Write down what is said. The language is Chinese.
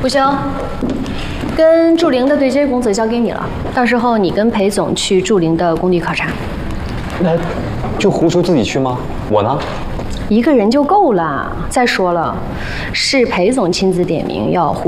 不行，跟祝玲的对接工作交给你了，到时候你跟裴总去祝玲的工地考察。 那就胡叔自己去吗？我呢？ 一个人就够了。再说了，是裴总亲自点名要胡